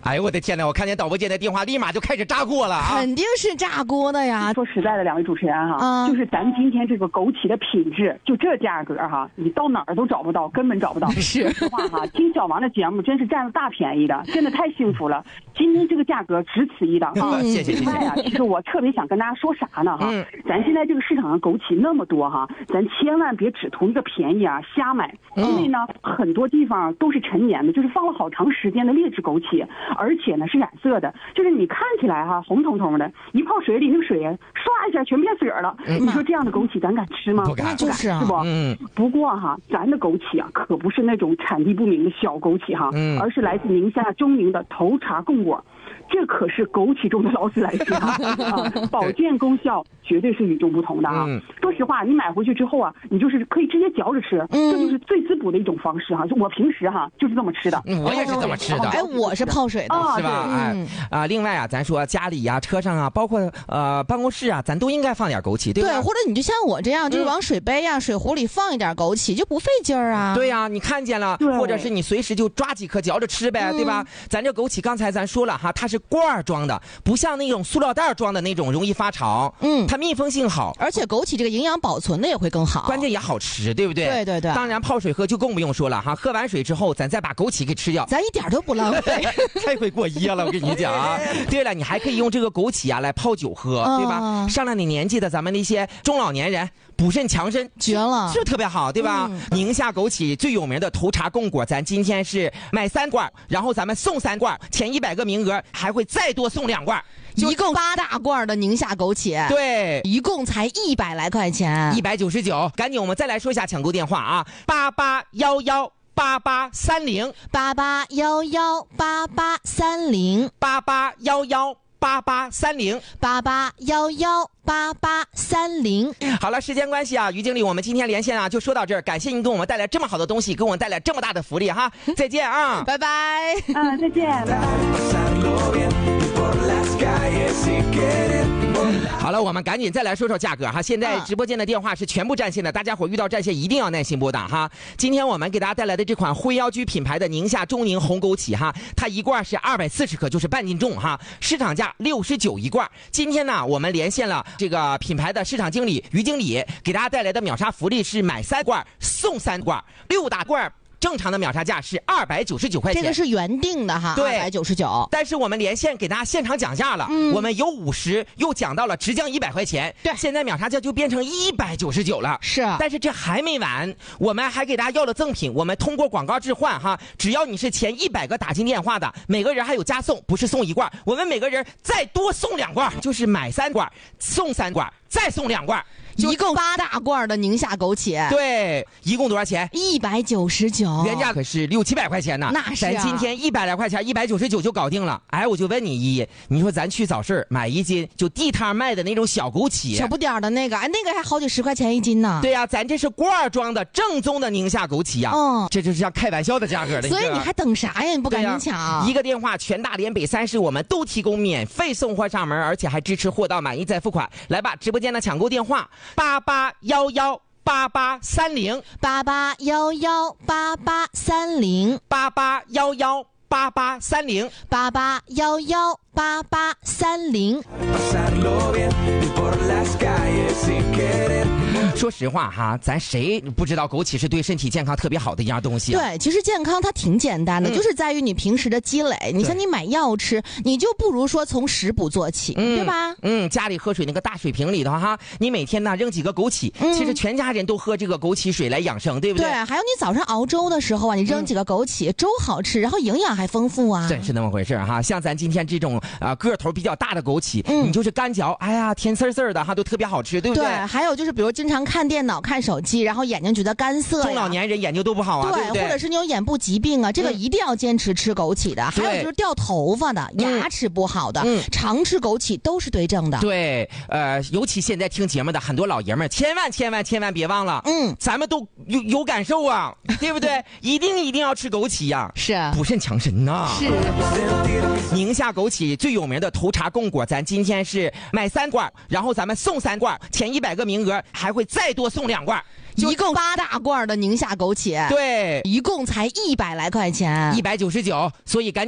哎呦我的天哪！我看见导播间的电话立马就开始炸锅了啊！ 肯定是炸锅的呀。 说实在的，两位主持人哈，就是咱今天这个枸杞的品质，就这价格哈，你到哪儿都找不到，根本找不到。 是说实话哈，听小王的节目真是占了大便宜的，真的太幸福了。今天这个价格只此一档哈。 谢谢。 另外啊，其实我特别想跟大家说啥呢哈？咱现在这个市场上枸杞那么多哈，咱千万别只图一个便宜啊瞎买，因为呢很多地方都是陈年的，就是放了好长时间的劣质枸杞，而且呢是染色的，就是你看起来哈红彤彤的，一泡水里那个水唰一下全变色了。你说这样的枸杞咱敢吃吗？ 不敢， 就是啊， 是不？不过哈，咱的枸杞啊可不是那种产地不明的小枸杞哈，而是来自宁夏中宁的头茬贡果。这可是枸杞中的劳斯莱斯啊！保健功效绝对是与众不同的啊！说实话，你买回去之后啊，你就是可以直接嚼着吃，这就是最滋补的一种方式哈。就我平时哈就是这么吃的， 我也是这么吃的。 哎，我是泡水的， 是吧？另外啊，咱说家里呀、车上啊，包括办公室啊，咱都应该放点枸杞，对吧？ 对，或者你就像我这样，就是往水杯啊、水壶里放一点枸杞，就不费劲儿啊。 对呀，你看见了，或者是你随时就抓几颗嚼着吃呗，对吧？咱这枸杞刚才咱说了哈，它是罐装的，不像那种塑料袋装的那种容易发潮。它密封性好， 而且枸杞这个营养保存的也会更好， 关键也好吃，对不对？ 对。 当然泡水喝就更不用说了哈，喝完水之后，咱再把枸杞给吃掉， 咱一点都不浪费， 太会过夜了，我跟你讲啊。对了，你还可以用这个枸杞啊来泡酒喝，对吧？上了你年纪的咱们那些中老年人，补肾强身， 绝了， 是不是特别好，对吧？宁夏枸杞最有名的头茬贡果，咱今天是买3罐，然后咱们送3罐，前100个名额还会再多送2罐。 一共8大罐的宁夏枸杞， 对， 一共才100来块钱 ，199。赶紧，我们再来说一下抢购电话啊，88118830，88118830，88118830。好了，时间关系啊，于经理，我们今天连线啊就说到这儿，感谢您给我们带来这么好的东西，给我们带来这么大的福利哈，再见啊， 拜拜， 再见。 好了，我们赶紧再来说说价格哈。现在直播间的电话是全部占线的，大家伙遇到占线一定要耐心拨打哈。今天我们给大家带来的这款辉耀居品牌的宁夏中宁红枸杞哈，它一罐是240克，就是半斤重哈，市场价69一罐。今天呢，我们连线了这个品牌的市场经理于经理，给大家带来的秒杀福利是买3罐送3罐，6大罐。正常的秒杀价是299块钱， 这个是原定的哈， 对 ，299。 但是我们连线给大家现场讲价了，我们由50又讲到了直降100块钱， 对， 现在秒杀价就变成199了。 是， 但是这还没完，我们还给大家要了赠品，我们通过广告置换哈，只要你是前100个打进电话的，每个人还有加送，不是送1罐，我们每个人再多送2罐，就是买3罐送3罐，再送2罐。 一共8大罐的宁夏枸杞， 对，一共多少钱 ？199， 原价可是600-700块钱呢。 那是啊， 咱今天100来块钱，199就搞定了。哎，我就问你你说咱去早市买1斤就地摊卖的那种小枸杞， 小不点儿的那个，哎，那个还好几10块钱1斤呢。 对呀，咱这是罐装的正宗的宁夏枸杞呀，这就是像开玩笑的价格的。 所以你还等啥呀？你不赶紧抢？ 一个电话，全大连北3市我们都提供免费送货上门，而且还支持货到满意再付款。来吧，直播间的抢购电话，88118830，88118830，88118830。说实话哈，咱谁不知道枸杞是对身体健康特别好的一样东西对，其实健康它挺简单的，就是在于你平时的积累。你像你买药吃，你就不如说从食补做起，对吧？ 家里喝水那个大水瓶里头哈，你每天呢扔几个枸杞，其实全家人都喝这个枸杞水来养生，对不对？ 对，还有你早上熬粥的时候啊，你扔几个枸杞，粥好吃，然后营养还丰富啊。 真是那么回事哈。像咱今天这种个头比较大的枸杞，你就是干嚼，哎呀甜丝丝的哈，都特别好吃，对不对？ 对，还有就是比如经常看电脑、看手机，然后眼睛觉得干涩， 中老年人眼睛都不好啊，对不对？ 或者是你有眼部疾病啊，这个一定要坚持吃枸杞的。还有就是掉头发的、牙齿不好的，常吃枸杞都是对症的。 对，尤其现在听节目的很多老爷们儿，千万别忘了，咱们都有感受啊，对不对？一定要吃枸杞呀， 是补肾强身呐。 是。 宁夏枸杞最有名的头茬贡果，咱今天是买3罐，然后咱们送3罐，前100个名额还会再多送2罐。 一共8大罐的宁夏枸杞， 对， 一共才100来块钱 ，199，所以赶紧。